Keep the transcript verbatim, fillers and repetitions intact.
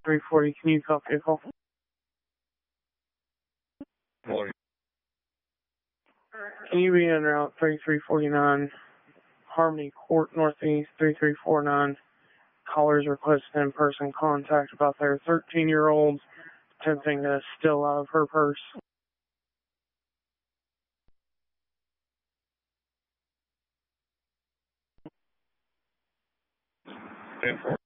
three forty, can you copy a call? Morning. Can you be en route thirty-three forty-nine, Harmony Court Northeast three three four nine? Callers request in-person contact about their thirteen-year-old attempting to steal out of her purse. ten four.